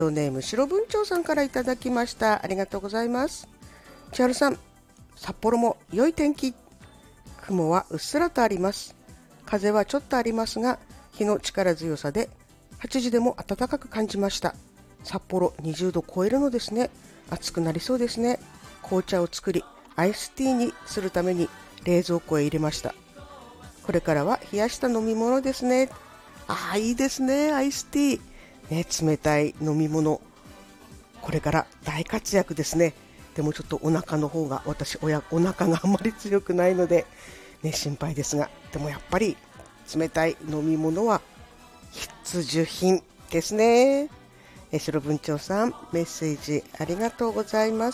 ネーム白文鳥さんからいただきました。ありがとうございます。千春さん、札幌も良い天気。雲はうっすらとあります。風はちょっとありますが、日の力強さで8時でも暖かく感じました。札幌20度超えるのですね。暑くなりそうですね。紅茶を作りアイスティーにするために冷蔵庫へ入れました。これからは冷やした飲み物ですね。いいですね、アイスティー、冷たい飲み物、これから大活躍ですね。でもちょっとお腹の方が、私お腹があんまり強くないので、心配ですが、でもやっぱり冷たい飲み物は必需品ですね。白文鳥さん、メッセージありがとうございます。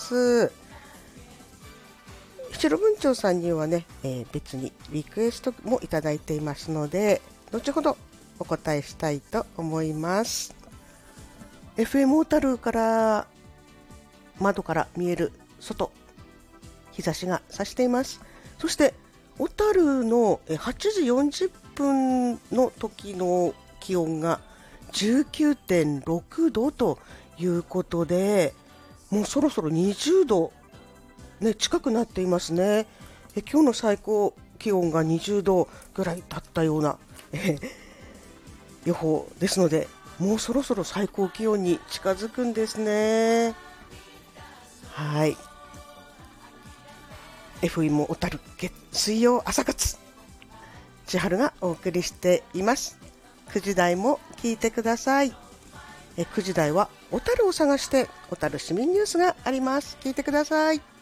白文鳥さんにはね、別にリクエストもいただいていますので、後ほどお答えしたいと思います。FM 小樽から窓から見える外、日差しが差しています。そして小樽の8時40分の時の気温が 19.6 度ということで、もうそろそろ20度、近くなっていますね。今日の最高気温が20度ぐらいだったような、予報ですので、もうそろそろ最高気温に近づくんですね。はい。FM 小樽水曜朝活、千春がお送りしています。9時台も聞いてください。9時台は小樽を探して、小樽市民ニュースがあります。聞いてください。